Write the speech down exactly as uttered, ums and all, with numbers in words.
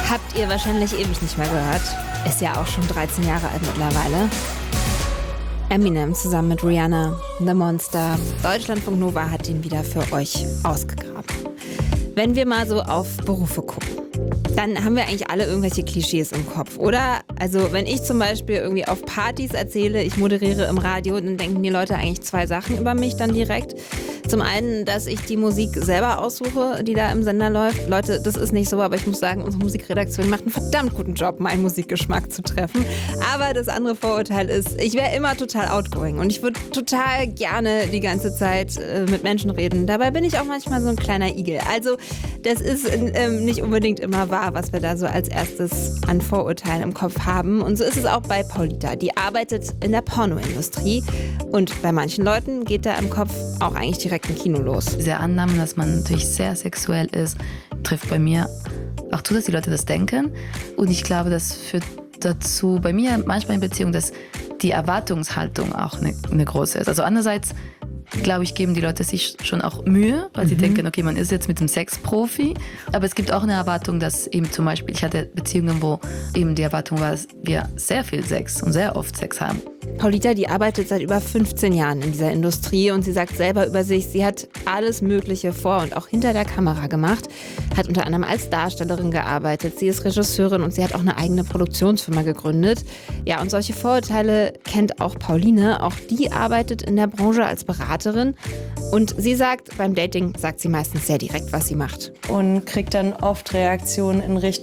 Habt ihr wahrscheinlich ewig nicht mehr gehört. Ist ja auch schon dreizehn Jahre alt mittlerweile. Eminem zusammen mit Rihanna, The Monster. Deutschlandfunk Nova hat ihn wieder für euch ausgegraben. Wenn wir mal so auf Berufe gucken, dann haben wir eigentlich alle irgendwelche Klischees im Kopf, oder? Also wenn ich zum Beispiel irgendwie auf Partys erzähle, ich moderiere im Radio, dann denken die Leute eigentlich zwei Sachen über mich dann direkt. Zum einen, dass ich die Musik selber aussuche, die da im Sender läuft. Leute, das ist nicht so, aber ich muss sagen, unsere Musikredaktion macht einen verdammt guten Job, meinen Musikgeschmack zu treffen. Aber das andere Vorurteil ist, ich wäre immer total outgoing und ich würde total gerne die ganze Zeit äh, mit Menschen reden. Dabei bin ich auch manchmal so ein kleiner Igel. Also das ist ähm, nicht unbedingt immer wahr, was wir da so als erstes an Vorurteilen im Kopf haben. Und so ist es auch bei Paulita. Die arbeitet in der Pornoindustrie und bei manchen Leuten geht da im Kopf auch eigentlich direkt ein Kino los. Diese Annahme, dass man natürlich sehr sexuell ist, trifft bei mir auch zu, dass die Leute das denken. Und ich glaube, das führt dazu, bei mir manchmal in Beziehung, dass die Erwartungshaltung auch eine, eine große ist. Also andererseits, glaube ich, geben die Leute sich schon auch Mühe, weil mhm. sie denken, okay, man ist jetzt mit einem Sexprofi. Aber es gibt auch eine Erwartung, dass eben zum Beispiel, ich hatte Beziehungen, wo eben die Erwartung war, dass wir sehr viel Sex und sehr oft Sex haben. Paulita, die arbeitet seit über fünfzehn Jahren in dieser Industrie und sie sagt selber über sich, sie hat alles Mögliche vor und auch hinter der Kamera gemacht, hat unter anderem als Darstellerin gearbeitet, sie ist Regisseurin und sie hat auch eine eigene Produktionsfirma gegründet. Ja, und solche Vorurteile kennt auch Pauline, auch die arbeitet in der Branche als Beraterin und sie sagt, beim Dating sagt sie meistens sehr direkt, was sie macht. Und kriegt dann oft Reaktionen in Richtung